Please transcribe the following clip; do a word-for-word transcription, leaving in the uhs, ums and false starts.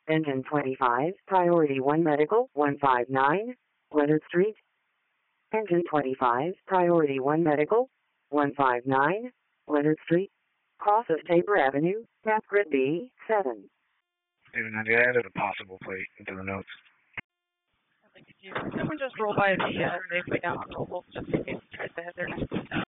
Engine twenty-five, Priority one Medical, one five nine, Leonard Street. Engine twenty-five, Priority one Medical, one five nine, Leonard Street. Cross of Tabor Avenue, Path Grid B, seven. David ninety, I added a possible plate into the notes. Could you just roll by the uh, safely down on mobile just in case you guys have their next